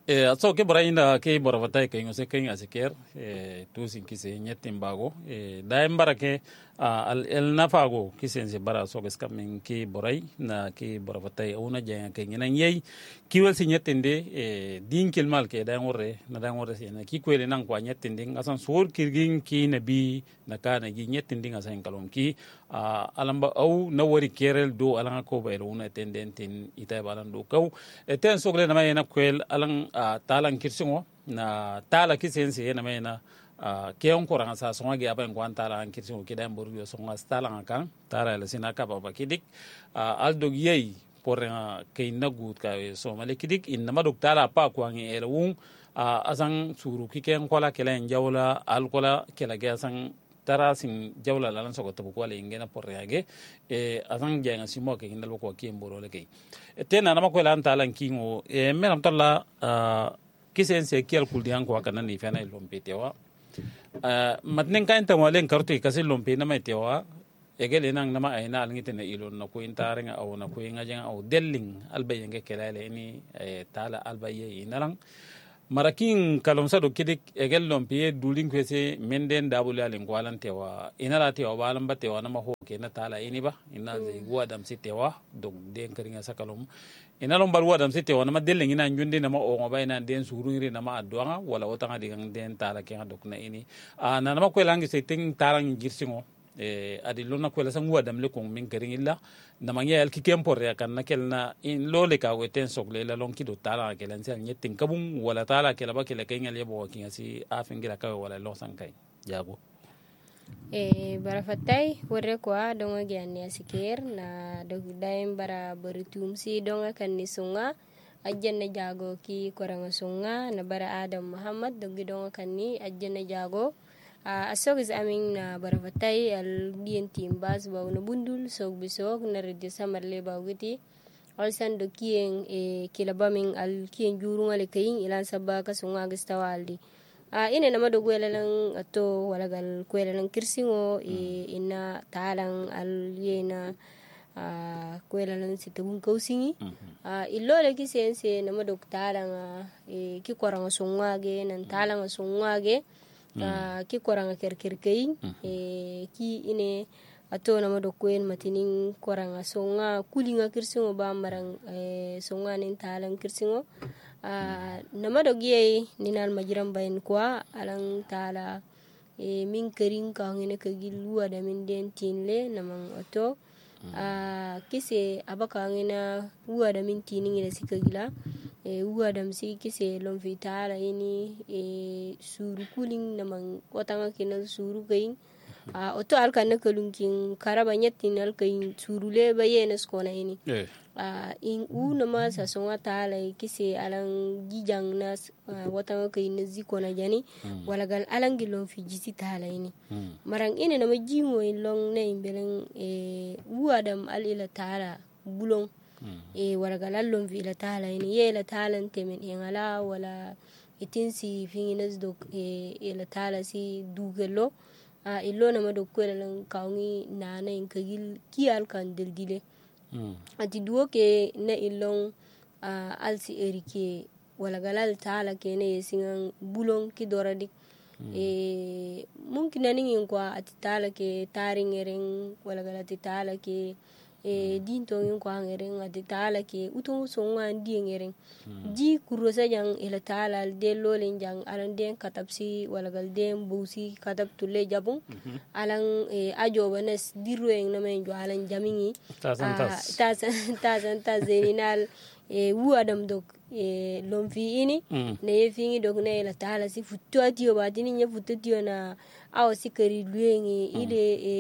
so ke bora inda ke bora vatai ke ngose ke ngasiker tu sin kise nyetin bago daim barake el nafago kisen se bara so ges kamen ke borai na ke bora vatai una jaya ke ngina yei kiwel sin nyetinde din kilmal ke dan worre na dan worre se na ki kwele nan kwa nyetinde ngasan sur kirgin ki na bi na ka na gi nyetinde ngasan kalon ki alamba au na wori kerel do alanga ko bayro una tendentin ita balan do kaw ten sogle na may na kwel alang talang kirsingo na tala kisense na may na keon koranga sa songa gi aban kwan tala an kirsingo kidan borgo songa tala kan tala la sinaka baba kidik aldo yei por kay nagut ka so male kidik in nama dok tala pa kwangi elwung asang suru kiken kola kelen jawla al kola kela ga sang tara sin jawla lalan sogo to ko le ngena por yage asang jenga simo ke hindal ko ki mboro le kay tena nama ko lan talan kingo menam talla kisense kial kuldian ko kana ni fena lompetewa matnen kan tamalen kartu kasi lompe na mai tewa egele nang nama ay na alngite na ilon na ko intarenga aw na ko ngajenga aw delling albayenge kelale ni tala albaye inalang marakin kalomsa do kidik egel lompe dulin kwese menden dabule alen kwalan tewa inala tewa balan batewa na maho ke na tala ini ba ina ze wadam sitewa dog den keringa sakalom ina lom balwa dam sitewa na madelling ina njundi na ma o ngaba ina den sururi na ma adwanga wala wotanga digang den tala ke dok na ini na ma ko langi setting tarang girsingo adi lona ko la sangwa dam le ko min kering illa na mangya el kikem por ya kan nakel na in lo le ka weten sok le la lon kido tala ke lan sel nyetin kabum wala tala ke la ba ke le kengel yebo kinga si afingira ka wala lo sankai jago barafatay wore kwa donga gyani asikir na dogudaim bara baritum si donga kan ni sunga ajjanna jago ki koranga sunga na bara Adam Muhammad dogi donga kan ni ajjanna jago asogis amin na barafatay al dien timbas baw na bundul sog bisog na radio samarle baw giti alsan do kien kilabaming al kien jurunga le kayin ilan sabaka sunga gistawaldi ina nama do gwelalang ato walagal gwelalang kirsingo ina talang al yena gwelalang sitabun kausingi illo le kisense nama do talang ki koranga sungage nan talang sungage ki koranga kerkerkein ki ine ato nama do kwen matinin koranga songa kulinga kirsingo ba marang songa nin talang kirsingo nama do giye ninal majiram bayin kwa alang tala min kering ka ngene ka gilwa da min den tinle namang ato kise abaka ngena uwa da min tinin ina sikagila uwa dam si kise lom vitala ini suru kuling namang watanga kinal suru kain oto alkan na kalungkin karaba nyetin alkain surule bayenes kona ini in nama sa songa tala kise alang gijang nas watanga kain na zikona jani walagal alang gilom fi jisi tala ini marang ini nama jimo long na imbeleng uwa dam alila tala bulong wala galallon fi la taala ini ye la taala temen engala wala itinsi finginas dok la taala si dugelo illo na madok ko lan kawngi nana en kagil kiyal kan deldile ati duo ke na illon alsi erike wala galal taala ke ne singan bulong ki doradik mumkin nanin kwa ati taala ke taring ereng wala galati taala ke din tongin kwa ngeren ati taala ke utong songa ndi ngeren ji kurosa jang ila taala de lolen jang alan den katapsi wala gal den busi katap tulle jabung alan ajo banes dirro en na men jo alan jamingi tazan tazeninal wu adam dok lom fi ini ne fingi dok ne ila taala si futto atio batini nya futto tio na aw sikari luengi ide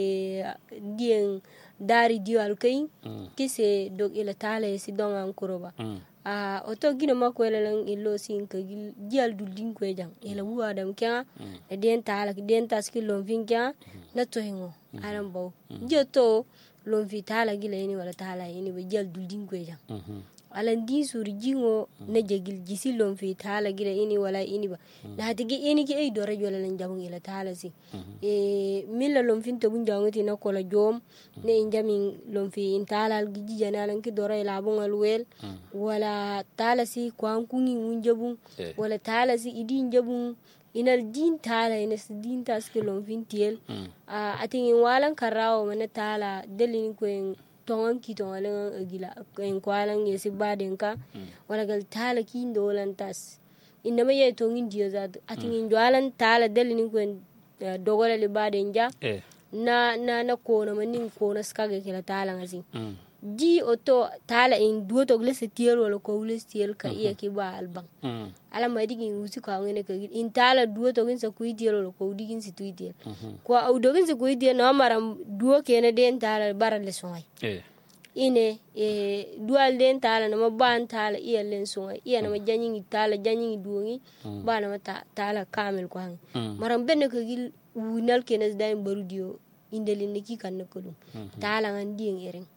dien dari dio alkain kise dog ila taala si dongan kuroba oto gina makwela lang ilo sin ka gial duldin ko jang ila wu adam kya den taala den taski lom fin kya na to hengo aram baw jeto lom fi taala gila ini wala taala ini be gial duldin ko jang alan din sur jingo na jegil jisilon fi tala gira ini wala ini ba na tigi ini ki ay dora jola lan jamu ila tala si milla lon fin to bunjangoti na kola jom ne injamin lon fi intala giji janalan ki dora ila bungal wel wala tala si kwan kungi unjabun wala tala si idin jabun inar din tala ina din taske lon fin tiel atin walan karawo mana tala delin ko tongan ki tongan gila en kwalan yesi baden ka wala gal tala ki ndolan tas inna maye tongin diyo za atin jwalan tala delin ko dogole li baden ja na kona manin kona skaga kila tala ngasi di oto tala in duoto glese tiel wala ko glese tiel ka iya ki ba albang ala ma digin usi ka ngene ka in tala duoto gin sa kuy tiel wala ko digin si tuy tiel ko au dogin sa kuy tiel no maram duo kene den tala baral le soy ine dual den tala na maban tala iya len soy iya na majanyi tala janyi duongi ba na tala kamel ko hang maram benne ka gil wunal kene daim barudio indelin ki kan ko dum tala ngan dien ereng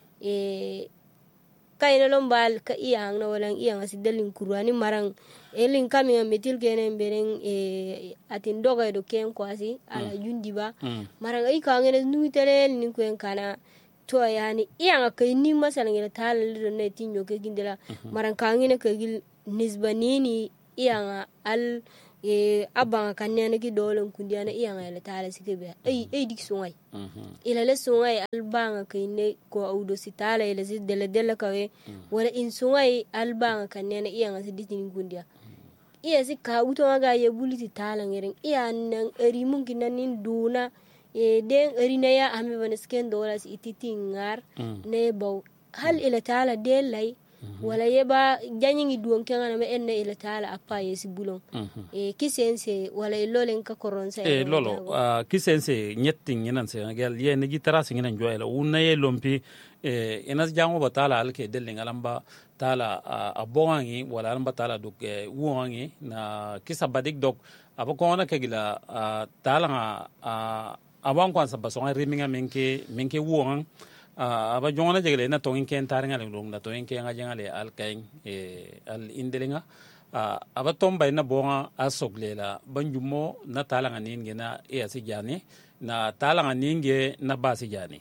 kayna lombal ka iya na walang iya ngasi dalin kurani marang elin kami metil kenen bereng atin doga do ken kwasi ala jundi ba marang ay ka ngene nuitere ni ko en kana to yani iya ngaka ni masalan ila tala lido ne tinyo ke gindela marang ka ngene ka gil nisbanini iya nga al abanga kanne ki dolen kundiana iya nga ila tala sikebe ay dik sungay ila le sungay albanga kayne ko audo sitala ila si dela kawe wala in sungay albanga kanne iya nga siditin kundia iya si ka uto nga ye buliti tala ngeren iya nan eri mungkin nanin duna den eri na ya ame banesken dola si ititin ngar ne baw hal ila tala delay wala yeba janyi duon kenga na me enne ila tala apa yesi bulon kisense wala lolen ka koronsa lolo kisense nyetting yenan se ngal ye ne gitara singina joyela unna ye lompi enas jango batala alke delling alamba tala abongi wala alamba tala duk wuangi na kisabadik dok abakona kegila tala nga abang kwan sa basonga riminga menke wuang aba jongana jegle na tongin ken taringa le lung na tongin ken ngajenga le al kain al indelinga aba tomba na bonga asoglela banjumo na talanga ninge na asijani na talanga ninge na basijani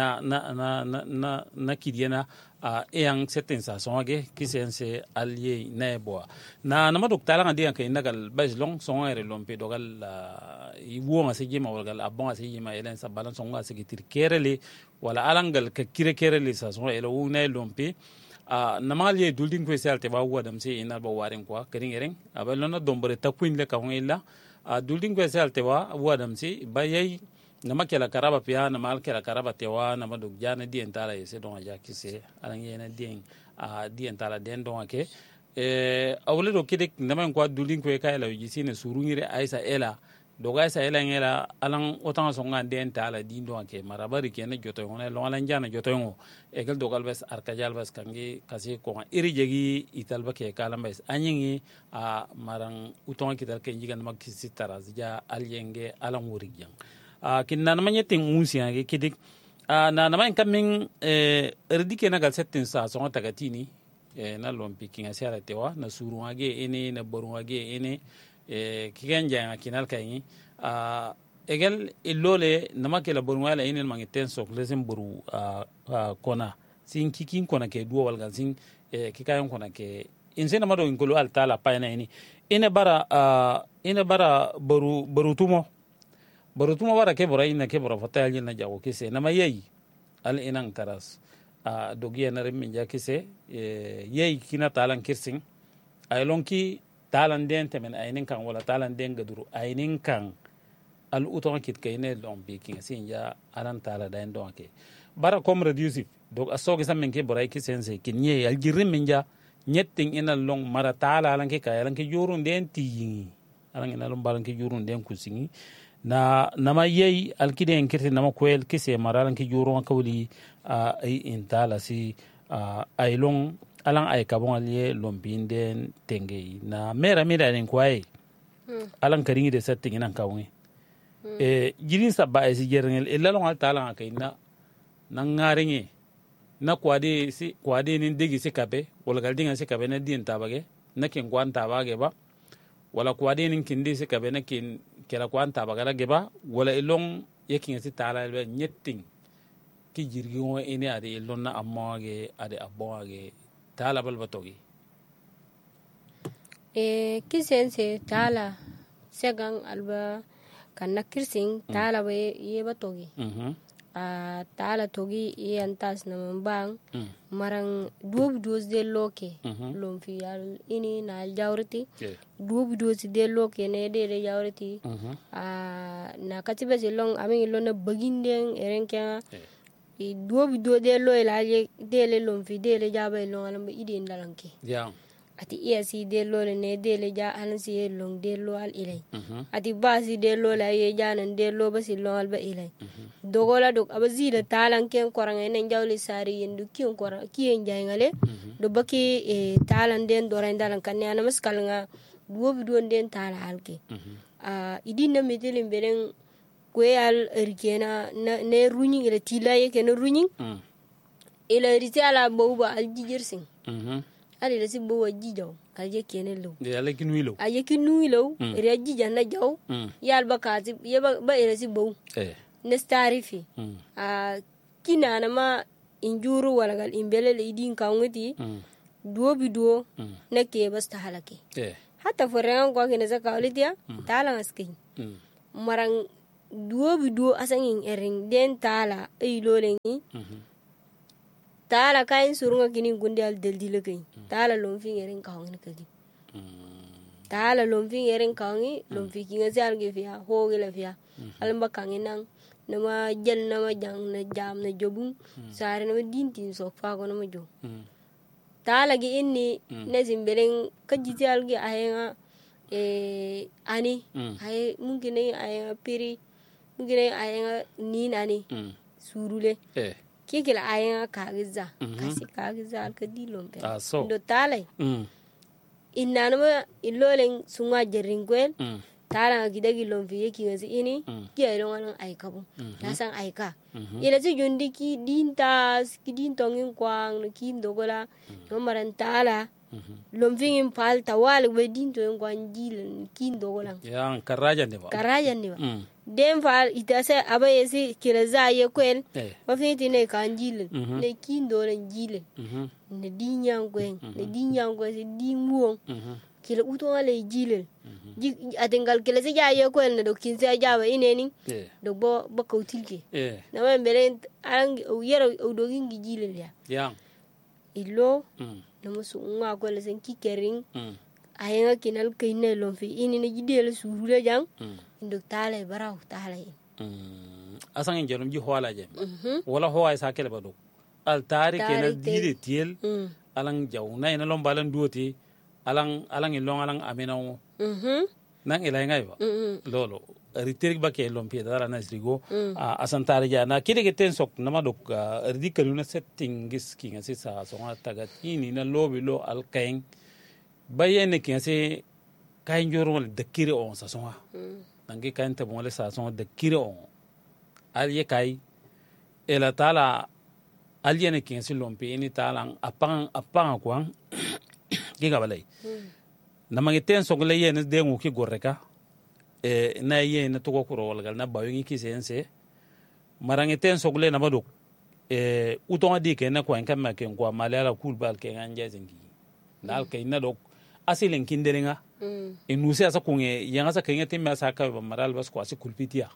na kidiena yang setten sa songe kisense allié nebo na maduk talanga dia kay nagal bajlong songere lompe dogal i wonga se jema wala abonga se jema elen sa balan songa se gitir kerele wala alangal ka kire kerele sa songa elo wona lompe namal dulding ko selte ba wadam se ina ba waren ko kering abalona dombere takwin le ka ngila dulding ko selte wa wadam se bayay nama kela karaba pia nama kela karaba tewa nama duk jana di entala yese don aja kise alang yena di entala den don ake awle do kidek nama ko dulin ko kay la yisine surungire aisa ela doga aisa ela ngela alang otanga songa den entala di don ake marabari kene joto ngone lo alan jana joto ngo egal dogal bes arkajal bes kangi kasi ko iri jegi italba ke kala bes anyingi marang utonga kital ke njigan mak kisitara ja alyenge alang wurigyan kinna na manyetin unsiya ke kidik na man kamin erdike na gal settin sa so tagatini na lompi kinga sera tewa na surungage ene na borungage ene kiganja kinal kayni egel ilole na makela borungala ene mangiten sok lesen boru kona sin kikin kona ke duo walgal sin kikayon kona ke insena mado ingolo altala payna ene bara boru tumo barutuma bara ke bora ina ke bora fatali na jago kise na mayi al inan taras dogiya na remin ja kise yayi kina talan kirsin ay lonki talan den temen aynin kan wala talan den gaduru aynin kan al uton kit kayne lombi kin sin ja alan tala da ndo ke bara kom reduce dog asoge samen ke bora kisen kin ye al jirrin min ja nyetting ina long mara tala lan ke kayalan ke jurun den tiyi alan ina long balan ke jurun den kusingi na nama yey alkide en kirti nama kwel kise maralan ki juro kawli ay intala si ay long alang ay kabon aliye lombinde tengei na mera en kwai alang karingi de setting nan kawni jirin sabba ay si jerngel illa long altala kayna nan ngaringi na kwade nin digi si kabe wala gal dinga si kabe na din tabage na kin kwan tabage ba wala kwade nin kindi si kabe na kin kela kwan tabaga la geba wala ilong yakin si tala be nyetting ki jirgi wo ine ade ilon na amage ade abage tala bal batogi kisense tala segang alba kanna kirsing tala ba ye batogi tala togi yantas na mambang marang duob duos de loke lom fi al ini na jawriti duob duos de loke ne de jawriti na katiba long ami lo na bagindeng erenka duob duos de lo la de le lom fi de le jaba long alam ide ndalanke ati iya si de lo ne de le ja an si long de lo al ilay ati ba si de lo la ye janan de lo ba si long al ba ilay dogola dog abazi da talan ken koranga enen jawli sari yendu kiyon koranga kiyen jangale do baki talan den do rendalan kan yana maskal nga duobi don den tala halke idina metelin beren koyal erkena ne runyi ila tilaye ken runyi ila ritala bawba aljijirsin ali la si bo jijaw kalje kene lo de ala kinuilo ere jija na jaw yal bakati ye ba ere si bo nestarifi kina na ma injuru wala gal imbele le idin kawngiti duobi duo na ke basta halake hatta forenga ko kene zakawlitia tala ngaski marang duobi duo asangin erin den tala ay lolengi tala kain surunga kini gundi al deldile kai tala lomfi erin kawngin kadi tala lomfi erin kawngi lomfi kinga zal ge fiya ho gele fiya alamba kanginang nama jel nama jang na jam na jobum sare nama dintin so fa ko nama jo tala gi inni ne zimberen kajiti algi ayenga ani ay mungkin ayenga piri mungkin ayenga nin ani surule kikila ayenga kagiza kasi kagiza alkadi lompe do tala inna nama ilolen sunga jeringwel tala gidagi lomfi yeki ngazi ini ki ayron anan aikabu nasan aika ila ti jondi ki dintas ki din tongin kwang ki ndogola no maran tala lomfi ngin pal tawal be din to ngwan jil ki ndogola ya karajan de ba dem fal itase abaye si kila za ye kwel ba fiti ne kan jil ne ki ndolen jil ne dinyang kwen si dimuong kila uto ale jil atengal kila se jaye ko ne do kinse jawa ineni do bo kautilke na ma mbere ang yero do gingi jile ya ilo na musu ngwa ko le sen kikering ayenga kinal kine lo fi ini ne jidele surule jang ndo tale baraw tale asan ngerum ji hola je wala howa sa kele bado al tari kenal jide tiel alang jawna ina lombalan duoti alang ilong alang amenawo nang ilay ngay ba lolo ritirik ba ke lompi dara na srigo asantare ja na kide ke ten sok na madok erdi kaluna setting gis kinga si sa songa tagat ini na lobi lo al kaing bayene kinga si kain joro wala dakire on sa songa nangi kain te bon le sa songa dakire on al ye kai ela tala al yene kinga si lompi ini tala apang kwang giga balay namangi ten sogle yene de nguki gorreka na yene to ko ro wala na bayongi ki sense marangi ten sogle na baduk utonga di ke na ko en kamma ke ko malala kulbal ke nganja zingi dal ke na dok asilen kindelinga nusi asa kunge yanga sa kenge timma sa ka maral bas ko asi kulpitia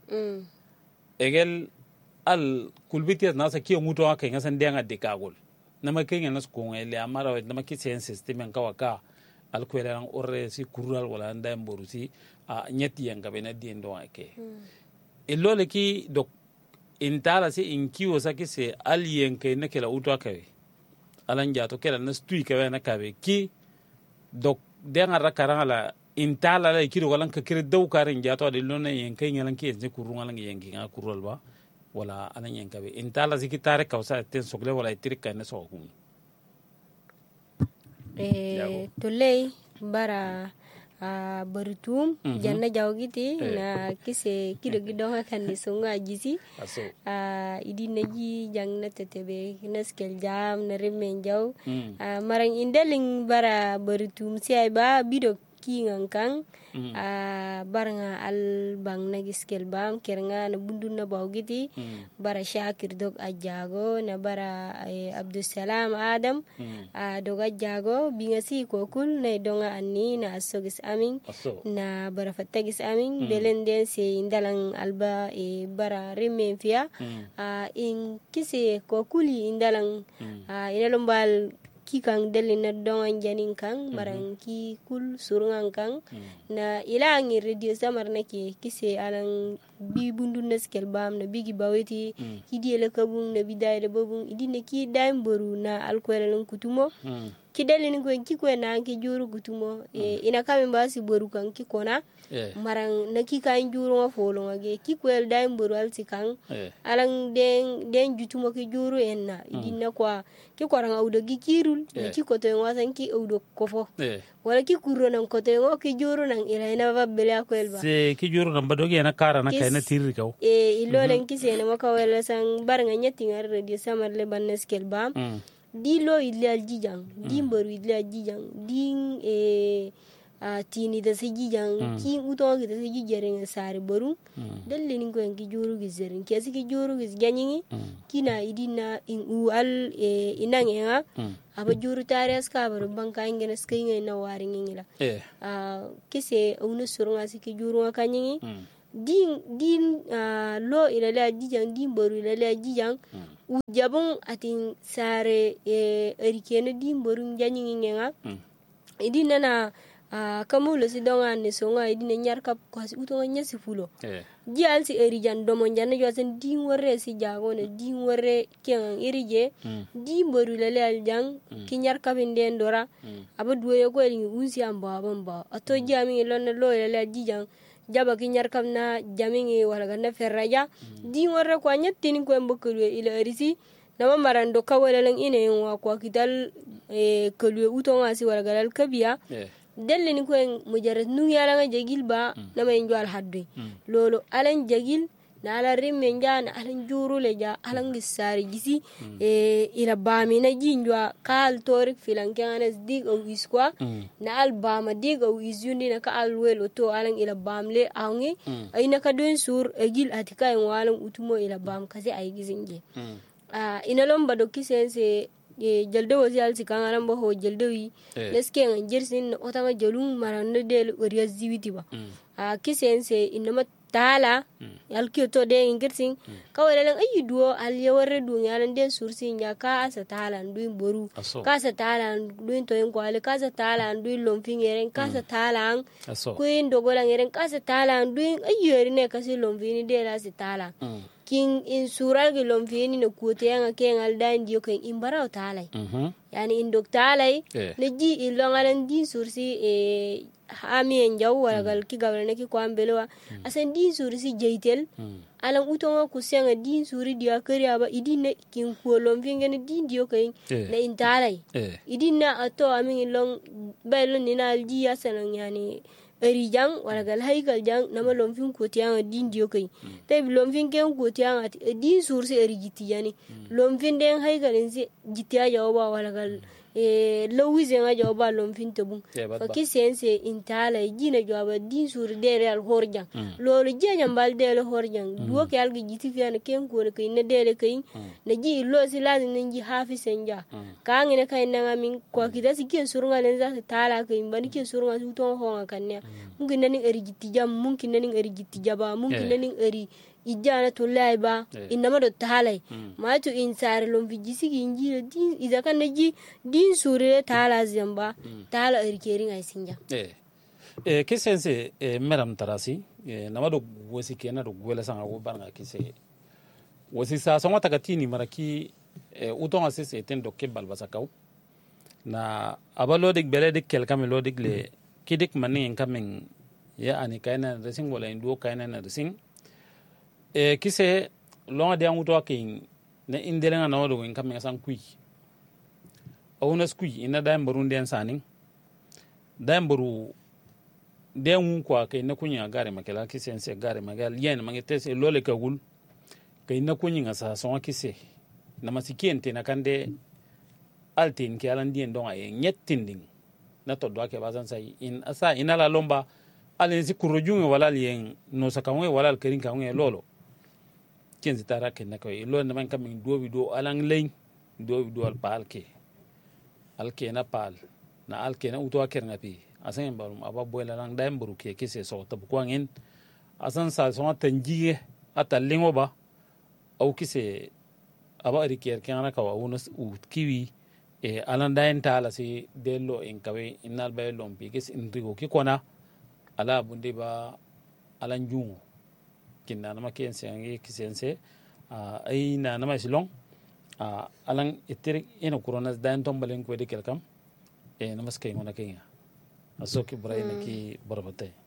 egel al kulpitia na sa ki nguto ka ngasa ndenga de kagol na makenge na ko ngele amara na maki sense timen kawaka alkwela orre si kural wala nda mborusi nyeti yanga bena diendo ake ilole ki dok intala si inkiwo saki se alien ke na kela uto akawe alanja to kela na stui ke na kawe ki dok denga rakaranga la intala la kiro wala ka kire daw karin jato de lona yen kay ngalan ki en kurunga lang yen nga kural ba wala anan yen kawe intala si kitare kawsa ten sogle wala tirika na so hum tolei bara Barutum janna jawgiti na kise kido gidonga kan ni sunga jisi idi naji jang na tetebe naskel jam na remen jaw marang indeling bara Barutum si ay ba bido kingan kang baranga al bang nagiskel bam kerenga na bundun na bawgiti bara Shakir dog ajago na bara Abdussalam Adam dog ajago bingasi ko kul na donga anni na asogis amin na bara fatagis amin belenden se indalang alba bara remen fia in kise ko kuli indalang inalombal ki kang deli na dongan janin kang marang ki kul surungan kang na ilangi radio samar na kise alang bi bundu naskel bam na bigi baweti ki diele kabung na bidayde babung idine ki daim boru na alkwela lang kutumo ki deli ni ki ko na ki juru kutumo ina kame mbasi boru kang ki kona marang na ki kan juru ma folo ngage ki ko daim boru alti kang alang den jutumo ki juru enna idine kwa ki korang awdo gi kirul ki ko to wasan ki awdo kofo wala ki kurro nan ko to ki juru nan ila ina babbele akwelba se ki juru nan badogi na kara na kai na tirri kaw ilolen ki se na makawela sang baranga nyati ngar radio samar le banneskel bam di lo ile aljijang di mboru ile aljijang din tini da se jijang ki uto gi da se jijere sare boru dalle ni ko en ki juru gi zerin ke se ki juru gi ganyi kina idina in ual inangenga aba juru tare ska bar banka ingene ska ingena wari ngila kise unu surunga se ki juru kanyi din lo ilale jijang din boru ilale jijang ujabung atin sare erikene din boru janyi ngenga idina na kamulo si donga ne songa idine nyarkap ko si uto nyasi fulo ji alsi erijan domo janne josen din worre si jago ne din worre ken erije din boru lele aljang ki nyarkap nden dora abadu yo ko ni unsi amba bamba ato jami lon lo lele jijang jaba ki nyarkap na jami wala ganna ferraja din worre ko nyatti ni ko mbokulu ila erisi nama marando kawale lang ine wa ko kidal kelwe uto ngasi wala galal kabiya delle ni ko mujarrad nu yala nga jagil ba na may njwal hadde lolo alan jagil na ala rimme njana alan juru le ja alan gisari gisi ila bami na jinjwa kal torik filan kanes dig o iskwa na al bama dig o izyundi na ka al welo to alan ila bamle awngi ay na ka don sur agil atika en walan utumo ila bam kasi ay gisinje ina lomba do kisense jalde wasi alsi kan aran bo ho jalde wi leske ngan jersin otama jalum marande del oriya ziwiti ba kisense inama tala alki to de ingirsin kawale lan ayi duo al yawre du ngalan den sursi nya ka asa tala ndu boru ka asa tala ndu to en kwale ka asa tala ndu lom fingeren ka asa tala ko en dogola ngeren ka asa tala ndu ayi ne ka se lom fini de la asa tala kin in sural gi lom fini no kute nga ke ngal dan dio ken imbara talai yani in dok talai ne ji ilongalan din sursi hami en jaw wala gal ki gawle ki ko ambelwa asen din sursi jeitel alan utonga ku senga din suri dia kari aba idine kin ko lom fingene din dio ken na in talai idina ato amin long baylo ni na alji asan yani erijang wala gal haykal jang nama lomfin ko tianga din dio kay tay lomfin ken ko tianga din surse erijiti yani lomfin den haykal en jitiya jawba wala gal lowize nga jawba lomfin tabun fa kisense intala jina jawba din sur dere al horjang lolu jenya mbal dele horjang duo ke algi jiti fiana ken ko kay na dele kay na ji lo si lazim nji hafi senja ka ngene kay na min ko kidasi ken surunga len za tala kay mbani ken surunga su ton ho kanne mungkin naning eri jitti jam mungkin naning eri jitti jaba mungkin naning eri ijana to laiba inama do talai ma to insare lom fi jisigi injira din izaka naji din sure tala zamba tala eri kering ay sinja kisense madam tarasi nama do wosi kena do gwela sanga go baranga kise wosi sa songa takatini maraki utonga sese ten do kebal basakaw na abalo dik bele dik kel kamelo dik le kidik manin kamen ya ani kaina racing wala indu kaina na racing kise longa de anguto akin na indelenga na wodo en kamen san kui awuna skui ina da mbaru den sanin da mbaru den kwa kai na kunya gare makela kisen se gare magal yen mangete se lole kagul kai na kunya sa so kise na masikente na kande altin ke alan dien don ay nyettinding na to do ke bazan sai in asa inala lomba alin si kurujunge wala lien no sakamwe wala kerin kamwe lolo ken zitara ken na koy lo na man kam do do alan lein do al palke alke na pal na alke na uto aker na pi asan balum aba boyla lang daim buru ke kise so tab kwangin asan sa so tanjiye atalingo ba au kise aba riker kana ka wa unos kiwi e alan dain tala si dello en kawe inal bay lompi kis inrigo ki kona ala bunde ba alan jungo kinna nama ken sengi kisense ay na nama silong alan itiri ina corona dain tombalen ko de kelkam e namaskay ngona kenya asoki brain ki barbatay